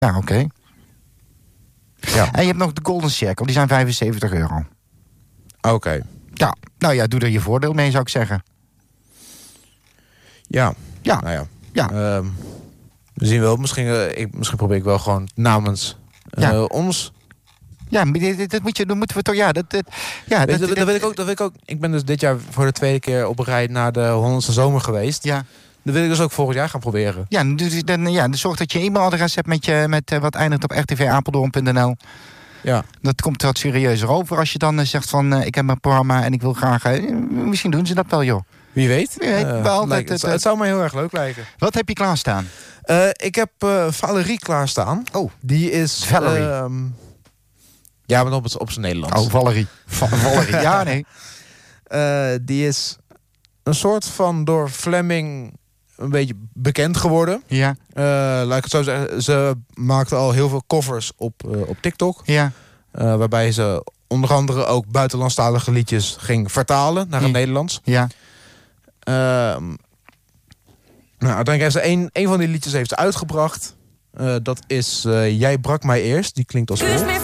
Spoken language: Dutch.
Ja, oké. Ja. En je hebt nog de Golden Circle, die zijn €75. Oké. Ja, nou ja, doe er je voordeel mee, zou ik zeggen. Ja. Ja. Nou ja. Ja. We zien wel. Misschien probeer ik wel gewoon namens ons. Ja, dat moeten we toch... Ja, dat wil ik ook. Ik ben dus dit jaar voor de tweede keer op een rij naar de Hollandse Zomer geweest. Ja. Dat wil ik dus ook volgend jaar gaan proberen. Ja, dan zorg dat je e-mailadres hebt met wat eindigt op rtvapeldoorn.nl. Ja. Dat komt wat serieuzer over als je dan zegt van... ik heb een programma en ik wil graag... misschien doen ze dat wel, joh. Wie weet. Het zou mij heel erg leuk lijken. Wat heb je klaarstaan? Ik heb Valerie klaarstaan. Oh, die is... Valerie. Ja, maar op zijn Nederlands. Oh, Valerie. Valerie, ja, nee. Die is een soort van door Fleming een beetje bekend geworden. Ja. Laat ik het zo zeggen. Ze maakte al heel veel covers op TikTok. Ja. Waarbij ze onder andere ook buitenlandstalige liedjes ging vertalen naar het Nederlands. Ja. Uiteindelijk heeft ze een van die liedjes heeft ze uitgebracht. Dat is Jij brak mij eerst. Die klinkt als volgt.